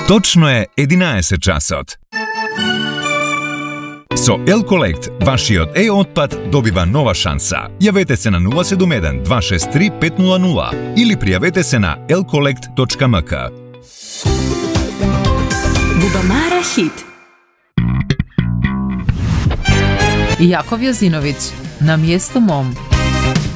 Точно е 11 часот. Со L-Collect, вашиот e-отпад добива нова шанса. Јавете се на 071 263 500 или пријавете се на lcollect.mk. Бубамара хит. Јаков Јозиновиќ, на место мом.